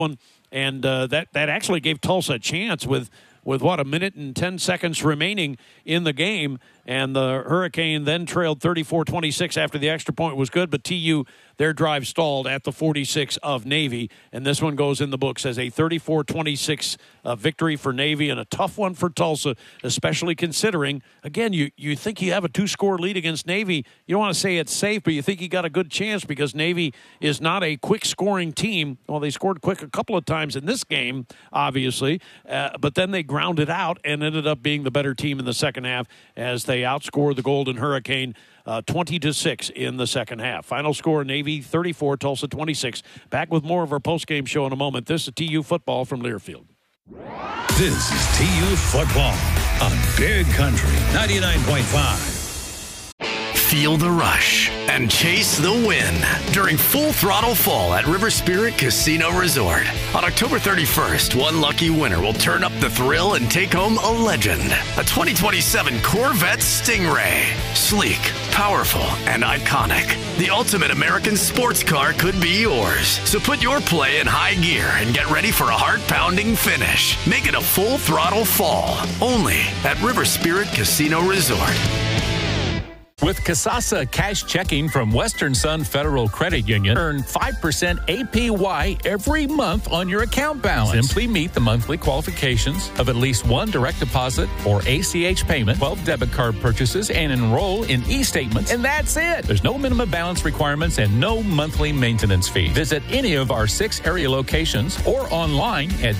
one, and that actually gave Tulsa a chance with what, a minute and 10 seconds remaining in the game. And the Hurricane then trailed 34-26 after the extra point was good, but TU, their drive stalled at the 46 of Navy. And this one goes in the books as a 34-26 victory for Navy, and a tough one for Tulsa, especially considering, again, you think you have a 2-score lead against Navy. You don't want to say it's safe, but you think you got a good chance because Navy is not a quick-scoring team. Well, they scored quick a couple of times in this game, obviously, but then they grounded out and ended up being the better team in the second half as they outscored the Golden Hurricane 20-6 in the second half. Final score, Navy 34, Tulsa 26. Back with more of our postgame show in a moment. This is TU football from Learfield. This is TU football on Big Country 99.5. Feel the rush and chase the win during Full Throttle Fall at River Spirit Casino Resort. On October 31st, one lucky winner will turn up the thrill and take home a legend. A 2027 Corvette Stingray. Sleek, powerful, and iconic. The ultimate American sports car could be yours. So put your play in high gear and get ready for a heart-pounding finish. Make it a Full Throttle Fall. Only at River Spirit Casino Resort. With Kasasa Cash Checking from Western Sun Federal Credit Union, earn 5% APY every month on your account balance. Simply meet the monthly qualifications of at least one direct deposit or ACH payment, 12 debit card purchases, and enroll in e-statements. And that's it. There's no minimum balance requirements and no monthly maintenance fee. Visit any of our 6 area locations or online at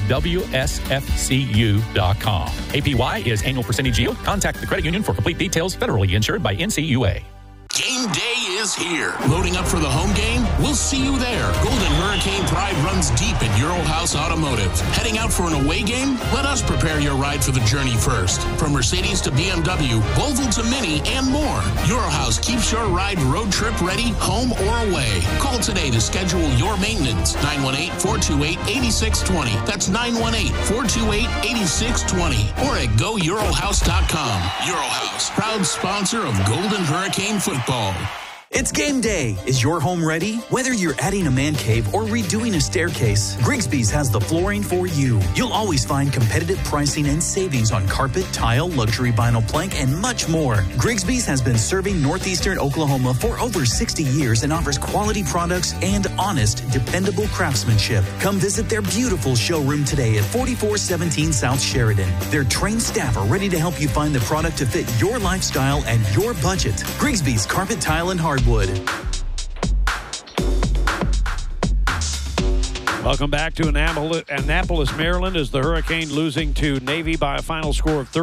WSFCU.com. APY is annual percentage yield. Contact the credit union for complete details. Federally insured by NCUA. Game day is here. Loading up for the home game? We'll see you there. Golden Hurricane pride runs deep at Euro House Automotive. Heading out for an away game? Let us prepare your ride for the journey first. From Mercedes to BMW, Volvo to Mini, and more. Euro House keeps your ride road trip ready, home or away. Call today to schedule your maintenance. 918-428-8620. That's 918-428-8620. Or at GoEuroHouse.com. Euro House, proud sponsor of Golden Hurricane football. It's game day. Is your home ready? Whether you're adding a man cave or redoing a staircase, Grigsby's has the flooring for you. You'll always find competitive pricing and savings on carpet, tile, luxury vinyl plank, and much more. Grigsby's has been serving northeastern Oklahoma for over 60 years and offers quality products and honest, dependable craftsmanship. Come visit their beautiful showroom today at 4417 South Sheridan. Their trained staff are ready to help you find the product to fit your lifestyle and your budget. Grigsby's Carpet, Tile, and Hardwood. Welcome back to Annapolis, Maryland, as the Hurricane losing to Navy by a final score of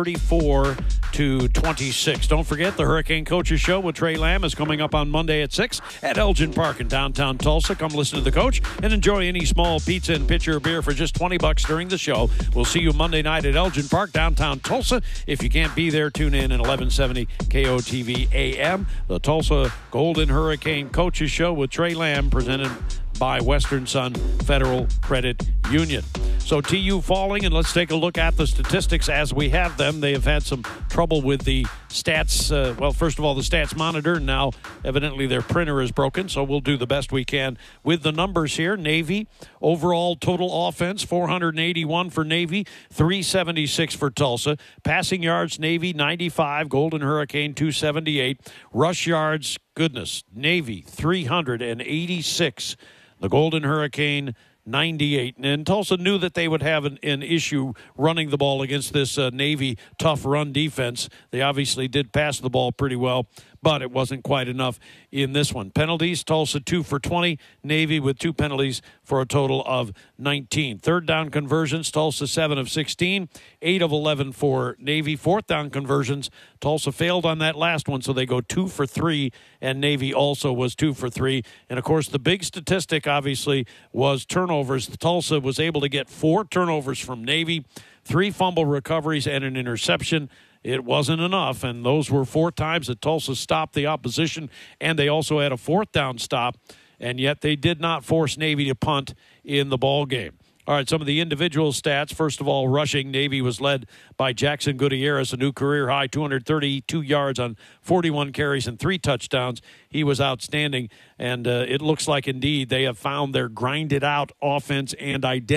34-26. Don't forget, the Hurricane Coaches Show with Trey Lamb is coming up on Monday at 6 at Elgin Park in downtown Tulsa. Come listen to the coach and enjoy any small pizza and pitcher of beer for just $20 during the show. We'll see you Monday night at Elgin Park, downtown Tulsa. If you can't be there, tune in at 1170 KOTV AM. The Tulsa Golden Hurricane Coaches Show with Trey Lamb, presented by Western Sun Federal Credit Union. So TU falling, and let's take a look at the statistics as we have them. They have had some trouble with the stats. Well, first of all, the stats monitor, and now evidently their printer is broken, so we'll do the best we can with the numbers here. Navy, overall total offense, 481 for Navy, 376 for Tulsa. Passing yards, Navy, 95, Golden Hurricane, 278. Rush yards, goodness, Navy, 386. The Golden Hurricane, 98. And Tulsa knew that they would have an issue running the ball against this Navy tough run defense. They obviously did pass the ball pretty well, but it wasn't quite enough in this one. Penalties, Tulsa 2 for 20, Navy with 2 penalties for a total of 19. Third down conversions, Tulsa 7 of 16, 8 of 11 for Navy. Fourth down conversions, Tulsa failed on that last one, so they go 2 for 3, and Navy also was 2 for 3. And, of course, the big statistic, obviously, was turnovers. Tulsa was able to get 4 turnovers from Navy, 3 fumble recoveries, and an interception. It wasn't enough, and those were 4 times that Tulsa stopped the opposition, and they also had a 4th down stop, and yet they did not force Navy to punt in the ball game. All right, some of the individual stats. First of all, rushing. Navy was led by Jackson Gutierrez, a new career high, 232 yards on 41 carries and 3 touchdowns. He was outstanding, and it looks like indeed they have found their grinded-out offense and identity.